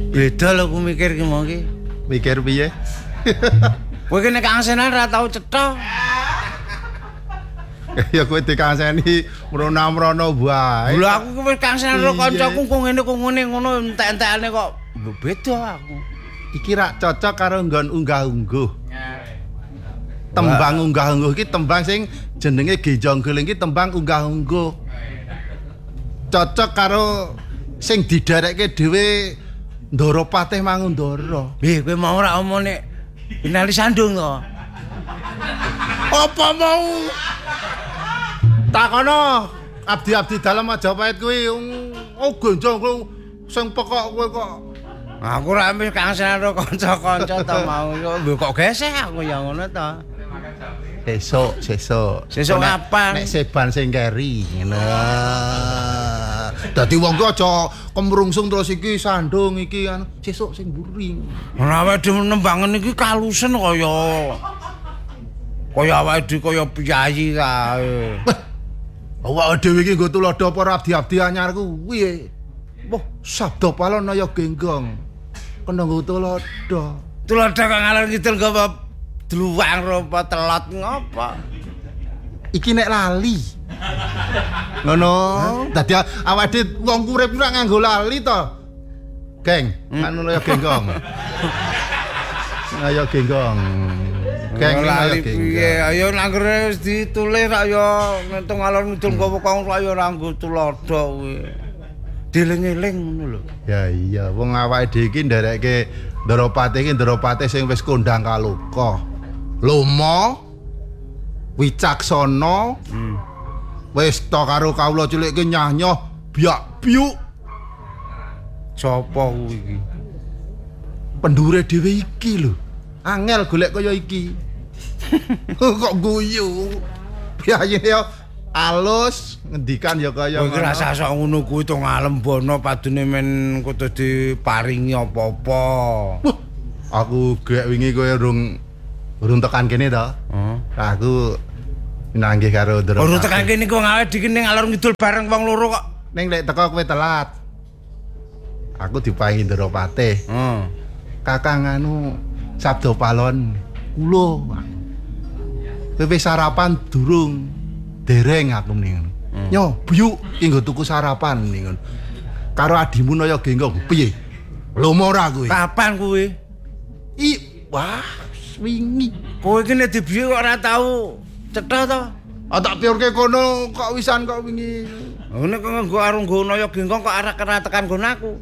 Beda lho ku mikir ki mau ki. Mikir piye? Kowe ki nek kangsenan ra tau cetha. Ya kowe dikangseni mrona-mrona wae. Lha aku wis kangsenan karo kancaku kok ngene ngono entek-entekane kok beda aku. Iki rak cocok karo nggon unggah-ungguh. Tembang unggah-ungguh iki tembang sing jenenge Genjonggeling iki tembang unggah-ungguh. Cocok karo sing diderekke dhewe Ndara Patih Mangundara. Kowe mau ora omong nek Inali Sandung to. Apa mau? Takono abdi-abdi dalem Majapahit kuwi Genjong sing pekok kowe kok. Aku ra wis kangsenan karo kanca-kanca to mau kok geseh aku ya ngono to. Sesuk kapan? Nek seban sing keri ngono. Dadi wong ku aja kemrungsung terus iki sandung iki kan sesuk sing mburi. Ora awake nembangen iki kalusen kaya awake dhewe kaya piyayi kae. Awake dhewe iki nggo tulodo para abdi-abdi anyar kuwi. Wah, sabda palonaya genggong. Kena nggo tulodo. Tulodo kok ngalor ngidul nggawa dluwang apa telot ngopo? Iki nek lali. Ngono. Dadi awake dhewe wong urip ora nganggo lali to. Geng, anu ya genggong. Ayo genggong. Geng lali piye? Ayo nanggere wis ditulis rak ya ngentung ngalor ngidul nggawa kong ayo ora nggo tulodo kuwi. Dieling-eling ngono lho. Ya iya, wong awake dhewe iki nderekke Ndara Patih iki Ndara Patih sing wis kondang kaluka. Lomo wicaksana wis to karo kawula cilik ki nyah-nyoh biak-biuk. Sapa kuwi iki? Pendhure dhewe iki lho. Angel golek kaya iki. Kok guyu. Piyayine yo alus ngendikan ya kaya ngono. Kowe rasa sok ngono kuwi to ngalembono padune men kudu diparingi apa-apa. Aku gek wingi kowe urung tekan kene to. Aku nanggih karo Ndara. Urung tekan kene kok ngawe dikene ngalor ngidul bareng wong loro kok. Ning lek teko kowe telat. Aku diparingi Ndara Patih. Kakang anu sabda palon kula. Kowe wis sarapan durung? Dereng aku ning. Nyo, buyuk iki nggo tuku sarapan ning. Karo adimu Naya Genggong. Piye? Lomo ora kowe? Kapan kuwi? Wah, wingi. Kowe iki nek dibiyuk kok ora tau cetha to? Tak piurke kono kok wisan kok wingi. Nek nggo arung nggo Naya Genggong kok arek ora tekan nggon aku.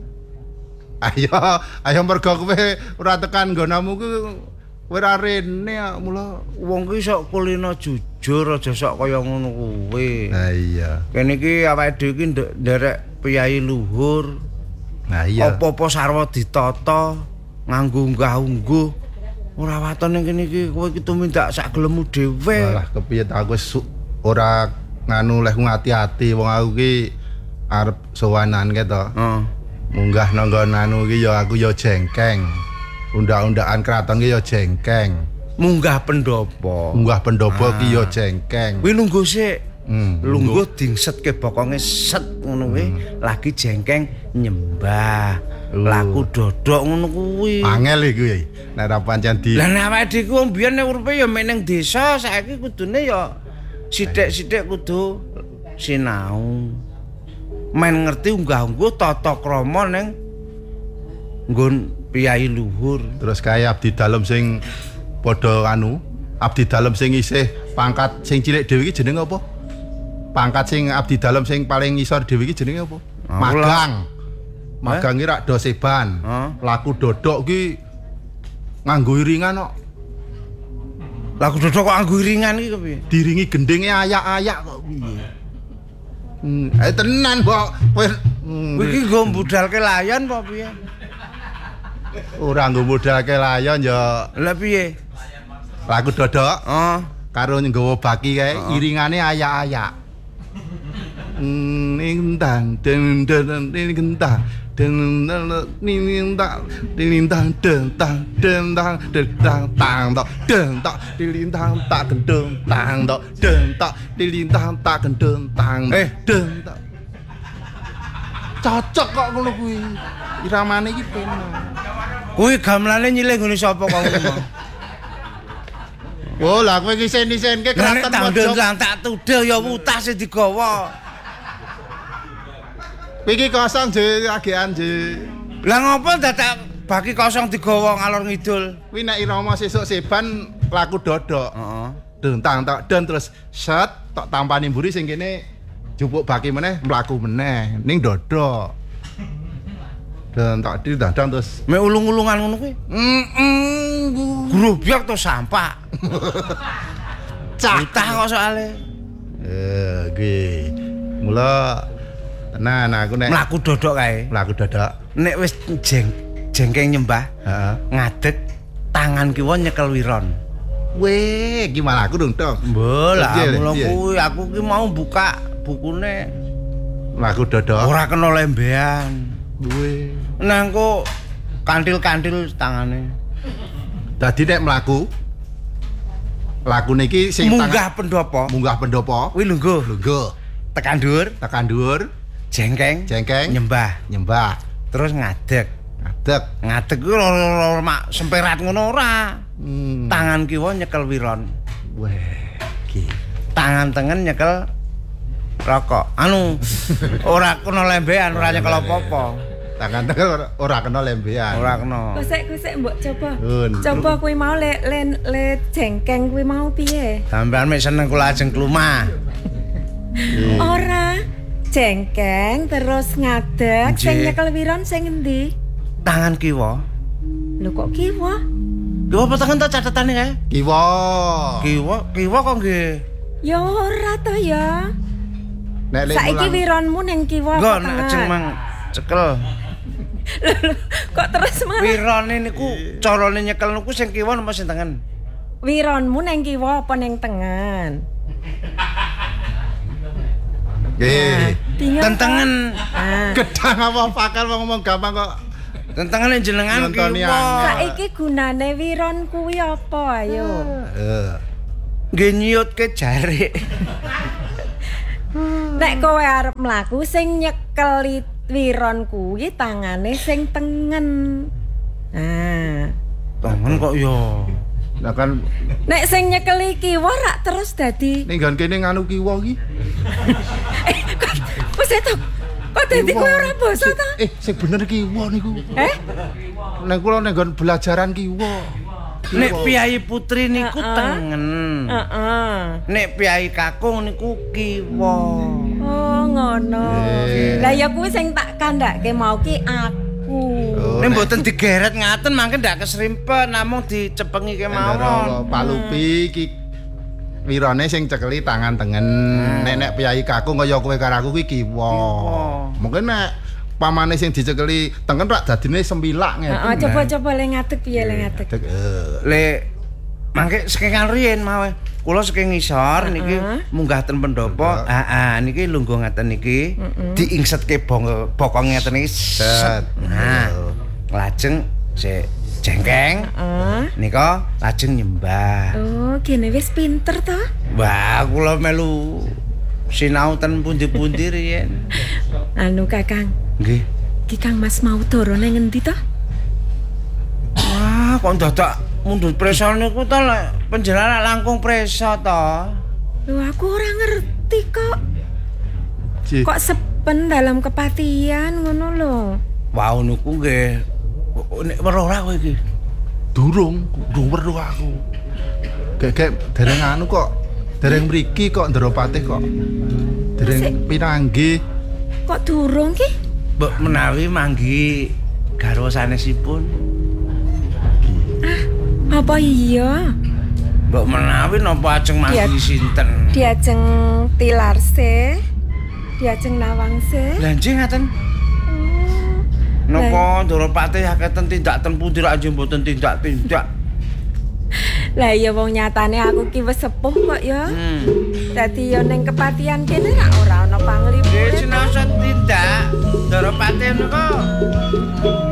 Ayo mergo kowe ora tekan nggonamu ku kowe ora rene mula wong ki sok kulino jujur aja sok kaya ngono kuwi. Nah iya. Kene iki awake dhewe iki nderek piyayi luhur. Nah iya. Apa-apa sarwa ditata nganggo unggah-ungguh. Ora waton ning kene iki kowe iki tumindak sak gelemmu dhewe. Alah kepiye ta aku ora nganu leh ngati-ati wong aku ki arep sowanan ke to. Munggah nang anu iki ya aku ya jengkeng. Undang-undangan keraton ki ya jengkeng. Munggah pendopo. Munggah pendopo ki ya jengkeng. Kuwi lungguh sik. Lungguh dingsetke bokonge set ngono kuwi. Lagi jengkeng nyembah. Laku dodok ngono kuwi. Angel iki nek ora pancen di. Lah nek awake dhewe wong biyen nek uripe ya mek ning desa, saiki kudune ya sithik-sithik kudu sinau. Men ngerti unggah-ungguh tata krama ning nggon piyayi luhur. Terus kaya abdi dalem sing padha anu, abdi dalem sing isih pangkat sing cilik dhewe iki jenenge apa? Pangkat sing abdi dalem sing paling ngisor dhewe iki jenenge apa? Magang. Magang iki rak doseban. Laku dodok ki nganggo iringan kok. Laku dodok kok nganggo iringan iki kepiye? Diringi gendenge ayak-ayak kok piye? Tenan kok. Kowe iki nggo mbudalke layon apa piye? Ora nggo modalke layon ya. Lah piye? Laku dodok. Karo nggawa baki kae iringane ayak-ayak. Ning tang den den ning gentah den ning tang dilintang den tang den tang tang tok den tok dilintang tak gendeng tang tok den tok dilintang tak gendeng tang den tok. Cocok kok ngono kuwi. Iramane iki penak. Kuwi gamelane nyilih ngene sapa kok ngono. Oh, lah kowe iki sen-senke Lah nek kraton tandun pojok. lang tak tudel ya wutas sing digawa. Kowe iki kosong je agean je. Lah ngopo dadak baki kosong digawa ngalor ngidul? Kuwi nek irama sesuk seban laku dodok. Heeh. Dentang tok den terus set tok tampani mburi sing kene jupuk baki meneh mlaku meneh ning dodok. Dan tak didadang terus Mek ulung-ulungan ngono kuwi. Grubyok to sampah. Utah kok soalé. Kuwi. Mula tenan aku nek Mlaku dodok kae. mlaku dodok. Nek wis jengkeng nyembah, Heeh. ngadeg tangan kiwa nyekel wiron. Weh, gimana aku dong dong. Bolah, Piye, mula piye? kuwi aku ki mau buka bukune Mlaku dodok. ora kena lembean. Weh. Nang kok kantil-kantil tangane. Dadi nek mlaku lakune iki sing Munggah pendopo. munggah pendopo. Kuwi lungguh. Lungguh. Tekan dhuwur, Tekan dhuwur, jengkeng, jengkeng, nyembah, nyembah, terus ngadeg. ngadeg. Ngadeg kuwi ora mak semperat ngono ora. Tangan kiwa nyekel wiron. Weh, iki. Tangan tengen nyekel rokok. Anu ora kena lembean, ora nyekel apa-apa. Tangan ora kena lembean. Ora kena. Kusik mbok coba. Nun. Coba kuwi mau le jengkeng kuwi mau piye? Sampeyan mek seneng kula ajeng klumah. Ora jengkeng terus ngadeg Nggih. sing nyekel wiron sing endi? Tangan kiwa. Lho kok kiwa? Kiwa apa tangan ta catetane kae? Kiwa. Kiwa kok nggih. Ya ora to ya. Nek lek Saiki mulang- wironmu ning kiwa Engko apa nek tangan? ajeng mang cekel. Kok terus malah Wirone niku carane nyekel niku sing kiwa napa sing tengen? wironmu ning kiwa apa ning tengen? Nggih. Bingung. Tentengen. Ah. Gedang apa pakal wong ngomong gampang kok. Tentengane jenengan Nyontoni kiwa. Saiki gunane wiron kuwi apa ayo? Nggih nyiyutke jare. Nek kowe arep mlaku sing nyekeli wiron kuwi tangane sing tengen. Nah, Tangan kok yo. Lah kan nek sing nyekeli kiwa rak terus dadi ning nggon kene nganu kiwa iki. wis eto. Kok dadi kowe ora basa ta? Sing bener kiwa niku. Eh? Nek kula ning nggon belajaran kiwa. Nek piyai putri niku Heeh. tengen. Heeh. Nek piyai kakung niku kiwa. Oh, ngono. Lah ya kuwi sing tak kandhake mau ki aku. Oh, Nek mboten digeret ngaten mangke ndak kesrimpet namung dicepengi kemawon. Palupi iki wirane sing cekeli tangan tengen. Nek piyai kakung kaya kowe karo aku kuwi kiwa. Mungkin nek pamane sing dicekeli tengen rak dadine sempilak Heeh, ngeten. coba-coba le ngadeg piye le ngadeg. Le mangke saking riyen mawon. Kula saking ngisor niki munggah ten pendopo. Heeh, niki lungguh ngaten niki diingsetke bokong ngeten iki. Set. Nah, lajeng sik jengkeng. Heeh. Nika lajeng nyembah. Oh, gene wis pinter to? Wah, kula melu sinau ten pundi-pundi riyen. Anu Kakang, Nggih. ki Kang Mas mau dorone ngendi to? Wah, kok dadak mundur presa niku to lek panjenengan langkung presa to. Lho aku ora ngerti kok. Ji. Kok sepen dalam kepatian ngono lho. Wau niku nggih nek weruh ora kowe iki. Durung weruh aku. Gek dereng anu kok. Dereng mriki kok Ndropatih kok. Dereng pinanggih. Kok durung ki? Mbok menawi manggi garwa sanesipun. Apa iya? Mbok menawi napa ajeng manggi Iya. sinten? Diajeng tilarse, diajeng nawangse. Lah nggih ngaten. Oh. Napa Ndropatih akeh tindak ten pundi rak nggih mboten tindak-tindak. Lah iya wong nyatane aku ki wis sepuh kok ya. Dadi ya ning kepatian kene rak ora ana panglipure. Nggih sinaosa tindak Ndropatih niku